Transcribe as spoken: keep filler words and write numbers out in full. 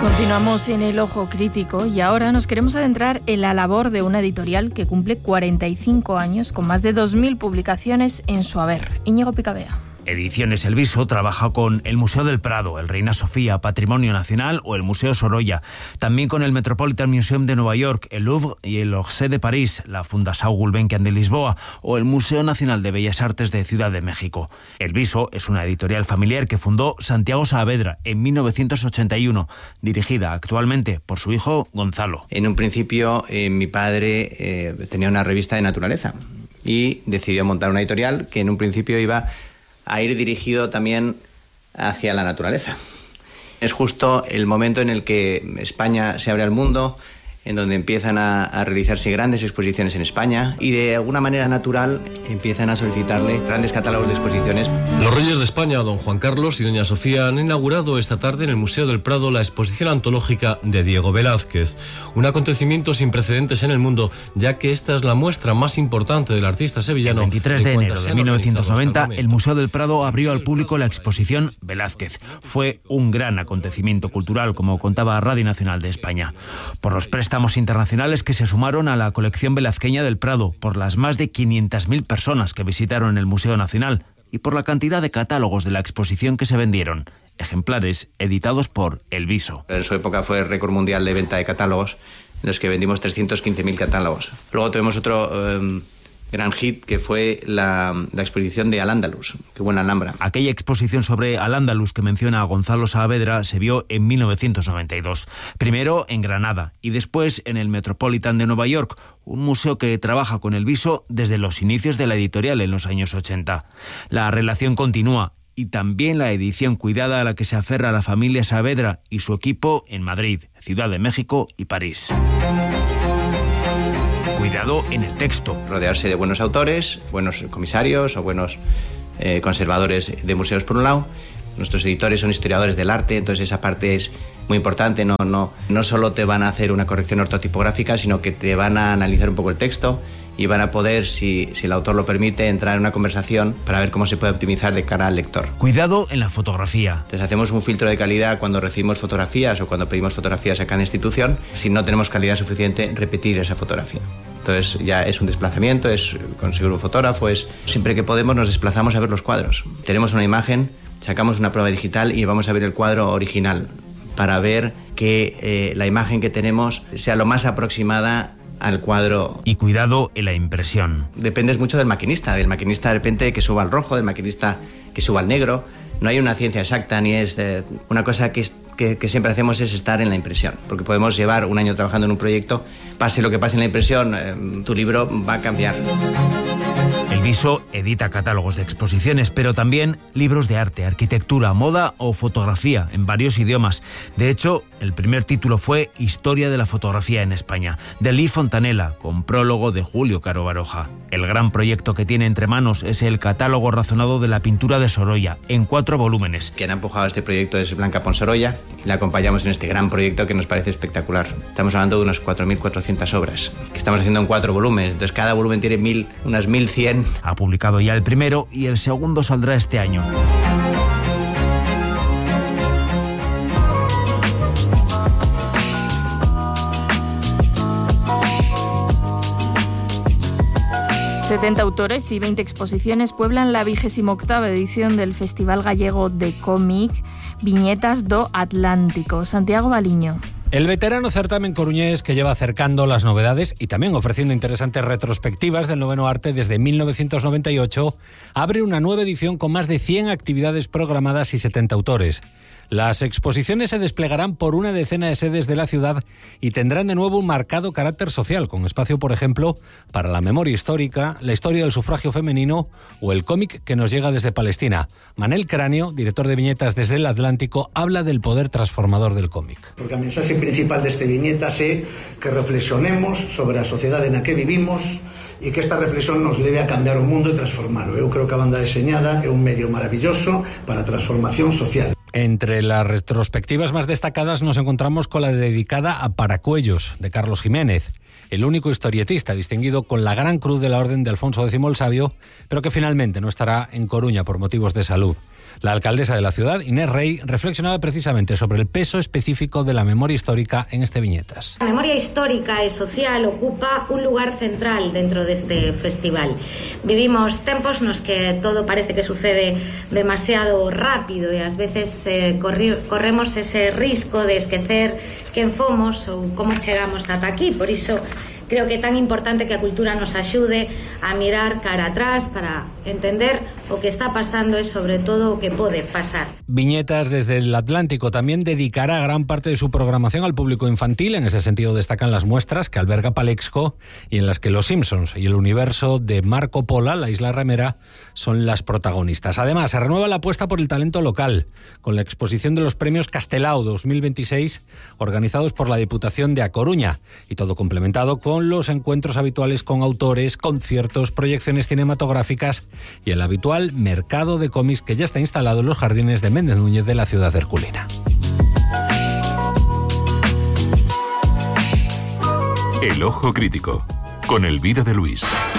Continuamos en el Ojo Crítico y ahora nos queremos adentrar en la labor de una editorial que cumple cuarenta y cinco años con más de dos mil publicaciones en su haber. Íñigo Picabea. Ediciones El Viso trabaja con el Museo del Prado, el Reina Sofía, Patrimonio Nacional o el Museo Sorolla. También con el Metropolitan Museum de Nueva York, el Louvre y el Orsay de París, la Fundação Gulbenkian de Lisboa o el Museo Nacional de Bellas Artes de Ciudad de México. El Viso es una editorial familiar que fundó Santiago Saavedra en mil novecientos ochenta y uno, dirigida actualmente por su hijo Gonzalo. En un principio eh, mi padre eh, tenía una revista de naturaleza y decidió montar una editorial que en un principio iba a ir dirigido también hacia la naturaleza. Es justo el momento en el que España se abre al mundo, en donde empiezan a, a realizarse grandes exposiciones en España y de alguna manera natural empiezan a solicitarle grandes catálogos de exposiciones. Los reyes de España, don Juan Carlos y doña Sofía, han inaugurado esta tarde en el Museo del Prado la exposición antológica de Diego Velázquez, un acontecimiento sin precedentes en el mundo, ya que esta es la muestra más importante del artista sevillano. El veintitrés de enero de mil novecientos noventa, el Museo del Prado abrió al público la exposición Velázquez. Fue un gran acontecimiento cultural, como contaba Radio Nacional de España, por los préstamos internacionales que se sumaron a la colección velazqueña del Prado, por las más de quinientas mil personas que visitaron el Museo Nacional y por la cantidad de catálogos de la exposición que se vendieron, ejemplares editados por El Viso. En su época fue el récord mundial de venta de catálogos, en los que vendimos trescientos quince mil catálogos. Luego tuvimos otro eh, gran hit, que fue la, la exposición de Al-Ándalus, que hubo en Alhambra. Aquella exposición sobre Al-Ándalus que menciona a Gonzalo Saavedra se vio en mil novecientos noventa y dos. Primero en Granada y después en el Metropolitan de Nueva York, un museo que trabaja con El Viso desde los inicios de la editorial en los años ochenta. La relación continúa y también la edición cuidada a la que se aferra la familia Saavedra y su equipo en Madrid, Ciudad de México y París. Cuidado en el texto. Rodearse de buenos autores, buenos comisarios o buenos eh, conservadores de museos por un lado. Nuestros editores son historiadores del arte, entonces esa parte es muy importante. No, no, no solo te van a hacer una corrección ortotipográfica, sino que te van a analizar un poco el texto y van a poder, si, si el autor lo permite, entrar en una conversación para ver cómo se puede optimizar de cara al lector. Cuidado en la fotografía. Entonces hacemos un filtro de calidad cuando recibimos fotografías o cuando pedimos fotografías a cada institución. Si no tenemos calidad suficiente, repetir esa fotografía. Entonces ya es un desplazamiento, es conseguir un fotógrafo, es siempre que podemos nos desplazamos a ver los cuadros. Tenemos una imagen, sacamos una prueba digital y vamos a ver el cuadro original para ver que eh, la imagen que tenemos sea lo más aproximada al cuadro. Y cuidado en la impresión. Dependes mucho del maquinista, del maquinista de repente que suba al rojo, del maquinista que suba al negro. No hay una ciencia exacta ni es de, una cosa que, es, que, que siempre hacemos es estar en la impresión, porque podemos llevar un año trabajando en un proyecto, pase lo que pase en la impresión, eh, tu libro va a cambiar. El Viso edita catálogos de exposiciones, pero también libros de arte, arquitectura, moda o fotografía en varios idiomas. De hecho, el primer título fue Historia de la fotografía en España, de Lee Fontanella, con prólogo de Julio Caro Baroja. El gran proyecto que tiene entre manos es el catálogo razonado de la pintura de Sorolla, en cuatro volúmenes. Quien ha empujado este proyecto es Blanca Ponsorolla y la acompañamos en este gran proyecto que nos parece espectacular. Estamos hablando de unas cuatro mil cuatrocientas obras que estamos haciendo en cuatro volúmenes, entonces cada volumen tiene mil, unas mil cien. Ha publicado ya el primero y el segundo saldrá este año. setenta autores y veinte exposiciones pueblan la vigésima octava edición del Festival Gallego de Cómic Viñetas do Atlántico. Santiago Baliño. El veterano certamen coruñés, que lleva acercando las novedades y también ofreciendo interesantes retrospectivas del noveno arte desde mil novecientos noventa y ocho, abre una nueva edición con más de cien actividades programadas y setenta autores. Las exposiciones se desplegarán por una decena de sedes de la ciudad y tendrán de nuevo un marcado carácter social, con espacio, por ejemplo, para la memoria histórica, la historia del sufragio femenino o el cómic que nos llega desde Palestina. Manel Cráneo, director de viñetas desde el Atlántico, habla del poder transformador del cómic. Porque a mensaxe principal deste viñetas é que reflexionemos sobre a sociedade na que vivimos e que esta reflexión nos leve a cambiar o mundo e transformalo. Eu creo que a banda deseñada é un medio maravilloso para a transformación social. Entre las retrospectivas más destacadas nos encontramos con la dedicada a Paracuellos, de Carlos Jiménez, el único historietista distinguido con la Gran Cruz de la Orden de Alfonso X el Sabio, pero que finalmente no estará en Coruña por motivos de salud. La alcaldesa de la ciudad, Inés Rey, reflexionaba precisamente sobre el peso específico de la memoria histórica en este Viñetas. La memoria histórica e social ocupa un lugar central dentro deste festival. Vivimos tempos nos que todo parece que sucede demasiado rápido e ás veces eh, corri, corremos ese risco de esquecer quen fomos ou como chegamos ata aquí. Por iso creo que é tan importante que a cultura nos axude a mirar cara atrás para entender o que está pasando e sobre todo o que pode pasar. Viñetas desde el Atlántico también dedicará gran parte de su programación al público infantil. En ese sentido destacan las muestras que alberga Palexco y en las que Los Simpsons y el universo de Marco Polo, la isla remera, son las protagonistas. Además, se renueva la apuesta por el talento local con la exposición de los premios Castelao dos mil veintiséis organizados por la Diputación de A Coruña y todo complementado con los encuentros habituales con autores, conciertos, proyecciones cinematográficas y el habitual mercado de cómics que ya está instalado en los jardines de Méndez Núñez de la ciudad herculina. El Ojo Crítico, con Elvira de Luis.